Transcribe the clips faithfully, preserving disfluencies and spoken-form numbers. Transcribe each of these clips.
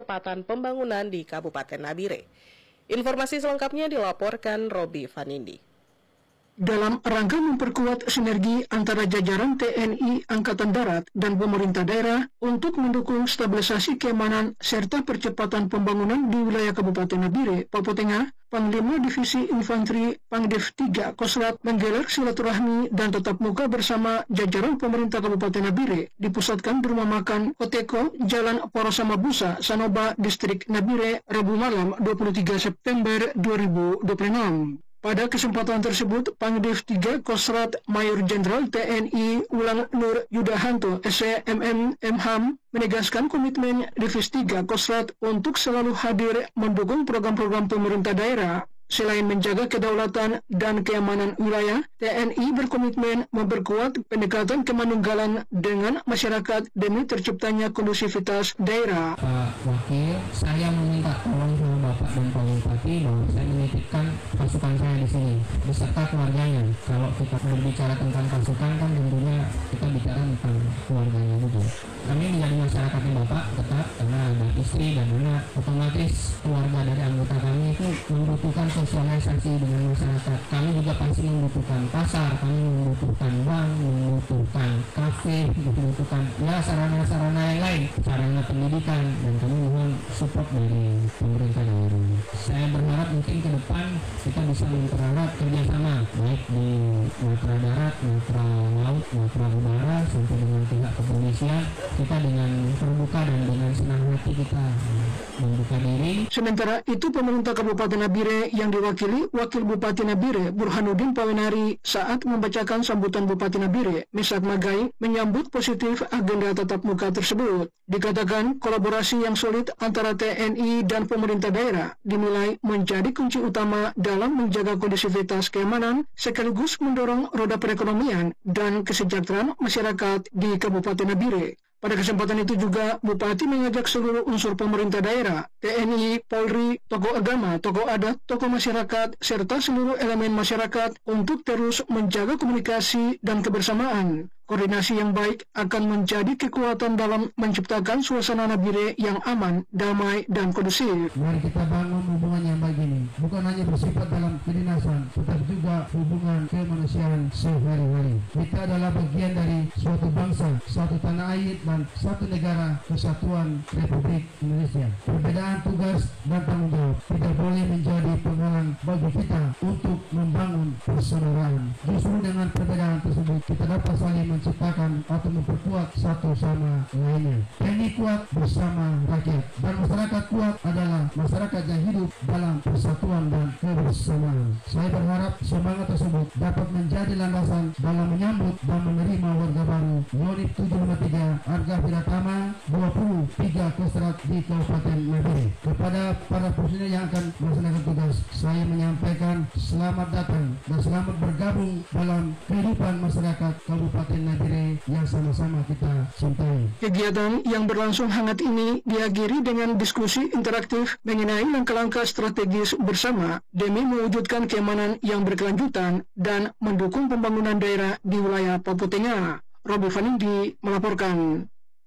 percepatan pembangunan di Kabupaten Nabire. Informasi selengkapnya dilaporkan Robi Vanindi. Dalam rangka memperkuat sinergi antara jajaran T N I Angkatan Darat dan pemerintah daerah untuk mendukung stabilisasi keamanan serta percepatan pembangunan di wilayah Kabupaten Nabire, Papua Tengah, Panglima Divisi Infanteri Pangdef tiga Kostrat menggelar silaturahmi dan tatap muka bersama jajaran pemerintah Kabupaten Nabire dipusatkan di rumah makan Koteko, Jalan Porosama Busa, Sanoba, Distrik Nabire, Rabu malam dua puluh tiga September dua ribu dua puluh enam. Pada kesempatan tersebut, Pangdef tiga Kostrat Mayor Jenderal T N I Wulan Nur Yudahanto, S M M M H A M, menegaskan komitmen Divisi tiga Kostrat untuk selalu hadir mendukung program-program pemerintah daerah. Selain menjaga kedaulatan dan keamanan wilayah, T N I berkomitmen memperkuat pendekatan kemanunggalan dengan masyarakat demi terciptanya kondusivitas daerah. Pak Wakil, saya meminta tolong sama Bapak dan Pak Bupati bahwa saya menitipkan pasukan saya di sini beserta keluarganya. Kalau kita berbicara tentang pasukan kan tentunya kita bicara tentang keluarganya juga. Kami menjadi masyarakat yang Bapak tetap karena ada istri dan anak, otomatis keluarga dari anggota kami itu membutuhkan sosialisasi dengan masyarakat. Kami juga pasti membutuhkan pasar, kami membutuhkan bank, membutuhkan kafe, membutuhkan ya sarana-sarana yang lain, sarana pendidikan, dan kami mohon support dari pemerintah daerah. Saya berharap mungkin ke depan kita bisa mempererat kerjasama baik di matra darat, matra laut, matra udara sampai dengan pihak kepolisian. Kita dengan terbuka dan dengan senang hati kita membuka diri. Sementara itu, pemerintah Kabupaten Nabire yang diwakili Wakil Bupati Nabire Burhanuddin Pawenari saat membacakan sambutan Bupati Nabire Mesak Magai menyambut positif agenda tatap muka tersebut. Dikatakan kolaborasi yang solid antara T N I dan pemerintah daerah dinilai menjadi kunci utama dalam menjaga kondusivitas keamanan sekaligus mendorong roda perekonomian dan kesejahteraan masyarakat di Kabupaten Nabire. Pada kesempatan itu juga Bupati mengajak seluruh unsur pemerintah daerah, T N I, Polri, tokoh agama, tokoh adat, tokoh masyarakat, serta seluruh elemen masyarakat untuk terus menjaga komunikasi dan kebersamaan. Koordinasi yang baik akan menjadi kekuatan dalam menciptakan suasana Nabire yang aman, damai, dan kondusif. Mari kita bangun hubungan yang baik ini, bukan hanya bersifat dalam kedinasan, tetapi juga hubungan kemanusiaan sehari-hari. Kita adalah bagian dari suatu bangsa, suatu tanah air, dan satu negara kesatuan Republik Indonesia. Perbedaan tugas dan tanggung jawab tidak boleh menjadi penghalang bagi kita untuk membangun persaudaraan. Justru dengan perbedaan tersebut kita dapat saling menciptakan atau memperkuat satu sama lainnya. T N I kuat bersama rakyat, dan masyarakat kuat adalah masyarakat yang hidup dalam persatuan dan kebersamaan. Saya berharap semangat tersebut dapat menjadi landasan dalam menyambut dan menerima warga baru Yonif tujuh lima tiga Arga Piratama dua puluh tiga Kostrat di Kabupaten Nabire. Kepada para personil yang akan melaksanakan tugas, saya menyampaikan selamat datang dan selamat bergabung dalam kehidupan masyarakat Kabupaten Nabire yang sama-sama kita cintai. Kegiatan yang berlangsung hangat ini diakhiri dengan diskusi interaktif mengenai langkah-langkah strategis bersama demi mewujudkan keamanan yang berkelanjutan dan mendukung pembangunan daerah di wilayah Papua Tengah. Robi Vanindi melaporkan.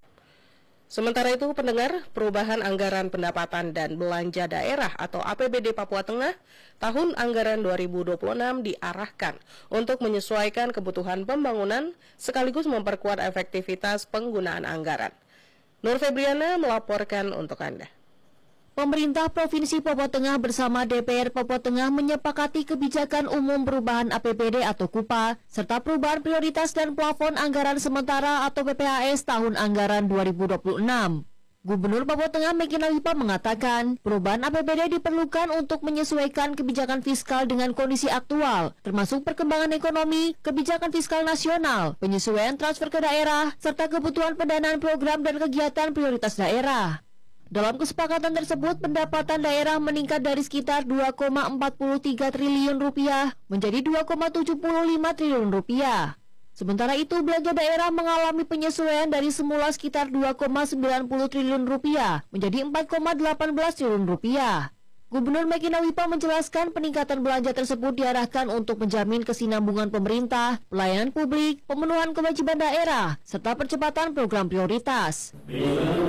Sementara itu, pendengar, perubahan anggaran pendapatan dan belanja daerah atau A P B D Papua Tengah tahun anggaran dua ribu dua puluh enam diarahkan untuk menyesuaikan kebutuhan pembangunan sekaligus memperkuat efektivitas penggunaan anggaran. Nur Febriana melaporkan untuk Anda. Pemerintah Provinsi Papua Tengah bersama D P R Papua Tengah menyepakati kebijakan umum perubahan A P B D atau KUPA, serta perubahan prioritas dan plafon anggaran sementara atau P P A S tahun anggaran dua ribu dua puluh enam. Gubernur Papua Tengah Meki Nawipa mengatakan, perubahan A P B D diperlukan untuk menyesuaikan kebijakan fiskal dengan kondisi aktual, termasuk perkembangan ekonomi, kebijakan fiskal nasional, penyesuaian transfer ke daerah, serta kebutuhan pendanaan program dan kegiatan prioritas daerah. Dalam kesepakatan tersebut, pendapatan daerah meningkat dari sekitar dua koma empat tiga triliun rupiah menjadi dua koma tujuh lima triliun rupiah. Sementara itu, belanja daerah mengalami penyesuaian dari semula sekitar dua koma sembilan triliun rupiah menjadi empat koma delapan belas triliun rupiah. Gubernur Meki Nawipa menjelaskan peningkatan belanja tersebut diarahkan untuk menjamin kesinambungan pemerintah, pelayanan publik, pemenuhan kewajiban daerah, serta percepatan program prioritas.